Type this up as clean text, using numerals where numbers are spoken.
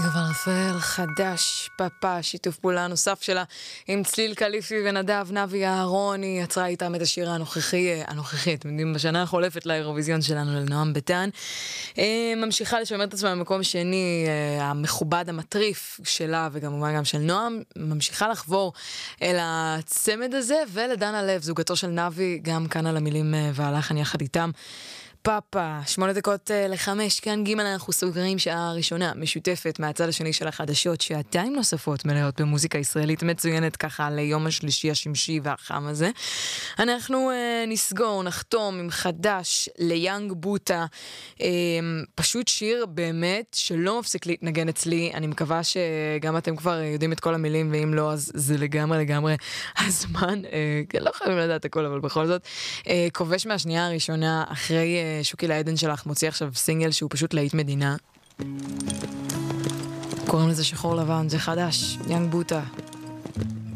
יובל רפאל, חדש, פאפה, שיתוף פעולה נוסף שלה עם צליל קליפי ונדב נבי אהרוני, יצרה איתם את השיר הנוכחי, אתם יודעים, בשנה החולפת לאירוויזיון שלנו לנועם ביטן. ממשיכה לשמר את עצמה במקום שני, המכובד, המטריף שלה, וכמובן גם של נועם, ממשיכה לחבור אל הצמד הזה, ולדנה לב, זוגתו של נבי, גם כאן על המילים והלחן יחד איתם. פאפה, 8:05, כאן ג' אנחנו סוגרים שעה ראשונה משותפת מהצד השני של החדשות, שעתיים נוספות מלאות במוזיקה ישראלית מצוינת ככה ליום השלישי השמשי והחם הזה. אנחנו נסגור, נחתום עם חדש ליאנג בוטה, פשוט שיר באמת שלא מפסיק להתנגן אצלי, אני מקווה שגם אתם כבר יודעים את כל המילים, ואם לא אז זה לגמרי הזמן, לא חייבים לדעת הכל אבל בכל זאת, כובש מהשנייה הראשונה אחרי שוקי לעדן שלך מוציא עכשיו סינגל שהוא פשוט להיט מדינה, קוראים לזה שחור לבן, זה חדש, יאנג בוטה.